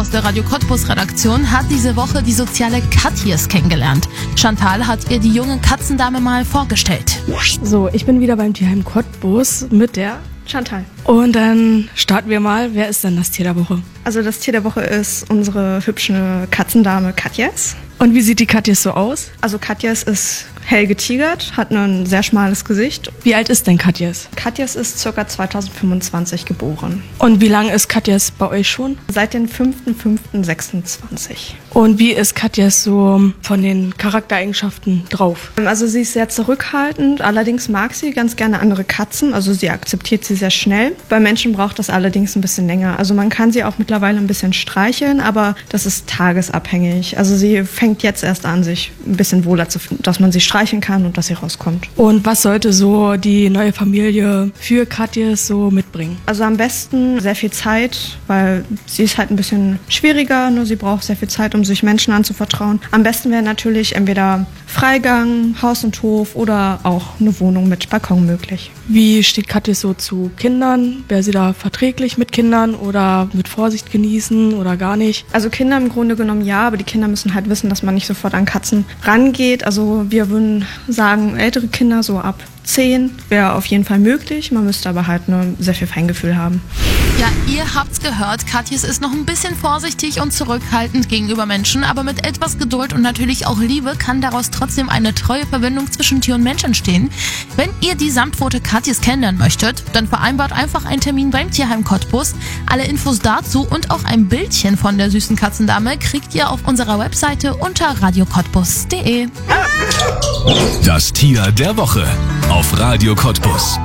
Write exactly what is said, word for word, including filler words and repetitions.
aus der Radio Cottbus Redaktion hat diese Woche die soziale Katjes kennengelernt. Chantal hat ihr die junge Katzendame mal vorgestellt. So, ich bin wieder beim Tierheim Cottbus mit der Chantal. Und dann starten wir mal. Wer ist denn das Tier der Woche? Also das Tier der Woche ist unsere hübsche Katzendame Katjes. Und wie sieht die Katjes so aus? Also Katjes ist hell getigert, hat ein sehr schmales Gesicht. Wie alt ist denn Katjes? Katjes ist ca. zweitausendfünfundzwanzig geboren. Und wie lange ist Katjes bei euch schon? Seit dem fünften fünften sechsundzwanzig. Und wie ist Katjes so von den Charaktereigenschaften drauf? Also sie ist sehr zurückhaltend, allerdings mag sie ganz gerne andere Katzen, also sie akzeptiert sie sehr schnell. Bei Menschen braucht das allerdings ein bisschen länger. Also man kann sie auch mittlerweile ein bisschen streicheln, aber das ist tagesabhängig. Also sie fängt jetzt erst an, sich ein bisschen wohler zu fühlen, dass man sie streicheln kann und dass sie rauskommt. Und was sollte so die neue Familie für Katjes so mitbringen? Also am besten sehr viel Zeit, weil sie ist halt ein bisschen schwieriger, nur sie braucht sehr viel Zeit, um sich Menschen anzuvertrauen. Am besten wäre natürlich entweder Freigang, Haus und Hof oder auch eine Wohnung mit Balkon möglich. Wie steht Katjes so zu Kindern? Wäre sie da verträglich mit Kindern oder mit Vorsicht genießen oder gar nicht? Also Kinder im Grunde genommen ja, aber die Kinder müssen halt wissen, dass man nicht sofort an Katzen rangeht. Also wir würden sagen, ältere Kinder so ab zehn wäre auf jeden Fall möglich. Man müsste aber halt nur sehr viel Feingefühl haben. Ja, ihr habt's gehört, Katjes ist noch ein bisschen vorsichtig und zurückhaltend gegenüber Menschen, aber mit etwas Geduld und natürlich auch Liebe kann daraus trotzdem eine treue Verbindung zwischen Tier und Mensch entstehen. Wenn ihr die Samtpfote Katjes kennenlernen möchtet, dann vereinbart einfach einen Termin beim Tierheim Cottbus. Alle Infos dazu und auch ein Bildchen von der süßen Katzendame kriegt ihr auf unserer Webseite unter radio cottbus punkt de. Das Tier der Woche auf Radio Cottbus.